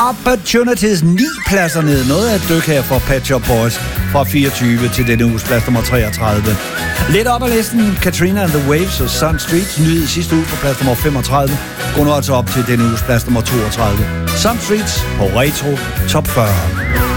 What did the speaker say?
Opportunities 9 pladser ned. Noget af et dyk her for Pet Shop Boys fra 24 til denne uges plads nummer 33. Lidt op ad listen, Katrina and the Waves og Sun Streets, nyhed sidste uge på plads nummer 35. Går nu altså op til denne uges plads nummer 32. Sun Streets på Retro Top 40.